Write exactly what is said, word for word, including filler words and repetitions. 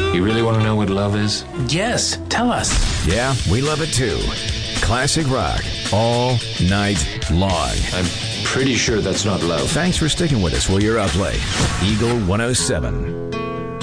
You really want to know what love is? Yes, tell us. Yeah, we love it too. Classic rock, all night long. I'm pretty sure that's not love. Thanks for sticking with us while you're out late. Eagle one oh seven.